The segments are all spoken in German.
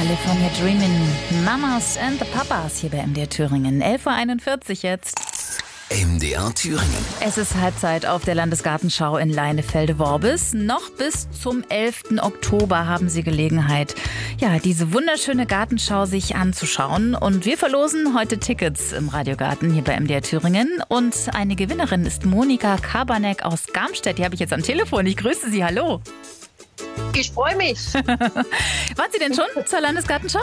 California Dreamin', Mamas and the Papas hier bei MDR Thüringen. 11.41 Uhr jetzt. MDR Thüringen. Es ist Halbzeit auf der Landesgartenschau in Leinefelde-Worbis. Noch bis zum 11. Oktober haben Sie Gelegenheit, diese wunderschöne Gartenschau sich anzuschauen. Und wir verlosen heute Tickets im Radiogarten hier bei MDR Thüringen. Und eine Gewinnerin ist Monika Kabanek aus Garmstedt. Die habe ich jetzt am Telefon. Ich grüße Sie. Hallo. Ich freue mich. Waren Sie denn schon zur Landesgartenschau?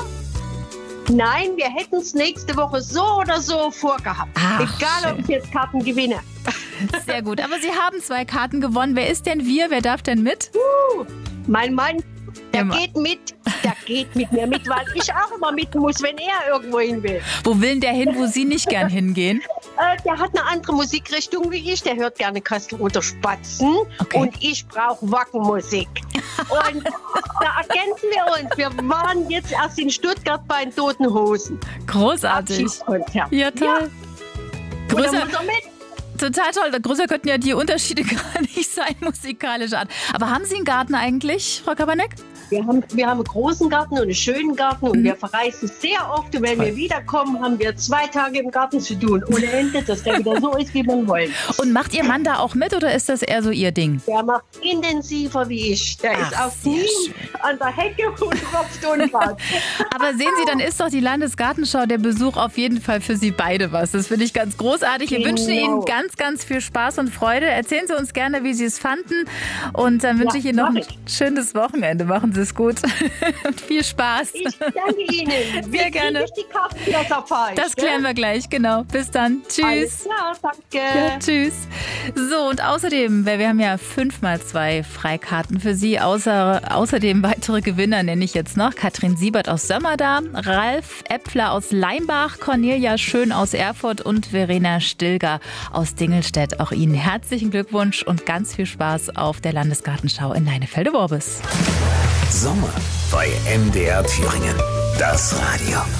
Nein, wir hätten es nächste Woche so oder so vorgehabt. Egal, ob ich jetzt Karten gewinne. Sehr gut. Aber Sie haben 2 Karten gewonnen. Wer ist denn wir? Wer darf denn mit? Mein Mann, der geht mit. Der geht mit mir mit, weil ich auch immer mit muss, wenn er irgendwo hin will. Wo will denn der hin, wo Sie nicht gern hingehen? Der hat eine andere Musikrichtung wie ich. Der hört gerne Kastelruther Spatzen. Okay. Und ich brauche Wackenmusik. Und da ergänzen wir uns. Wir waren jetzt erst in Stuttgart bei den Toten Hosen. Großartig. Abschiedskonzert. Ja, toll. Und dann Größer, muss er mit. total toll. Größer könnten ja die Unterschiede gar nicht sein, musikalisch an. Aber haben Sie einen Garten eigentlich, Frau Kabanek? Wir haben einen großen Garten und einen schönen Garten und wir verreisen sehr oft. Und wenn wir wiederkommen, haben wir 2 Tage im Garten zu tun. Ohne Ende, dass der wieder so ist, wie man wollen. Und macht Ihr Mann da auch mit oder ist das eher so Ihr Ding? Der macht intensiver wie ich. Der ist auf sehr Knien schön. an der Hecke und klopft und was. Aber sehen Sie, dann ist doch die Landesgartenschau, der Besuch auf jeden Fall für Sie beide was. Das finde ich ganz großartig. Wir wünschen Ihnen ganz, ganz viel Spaß und Freude. Erzählen Sie uns gerne, wie Sie es fanden. Und dann wünsche ich Ihnen noch ein schönes Wochenende. Machen Sie es gut. Und viel Spaß. Ich danke Ihnen. Sehr gerne. Die Karten wieder zerfallen. Das klären wir gleich, genau. Bis dann. Tschüss. Alles klar, danke. Ja, tschüss. So, und außerdem, weil wir haben ja 5x2 Freikarten für Sie. Außerdem weitere Gewinner nenne ich jetzt noch. Katrin Siebert aus Sömmerda, Ralf Äpfler aus Leimbach, Cornelia Schön aus Erfurt und Verena Stilger aus Dingelstedt. Auch Ihnen herzlichen Glückwunsch und ganz viel Spaß auf der Landesgartenschau in Leinefelde-Worbis. Sommer bei MDR Thüringen. Das Radio.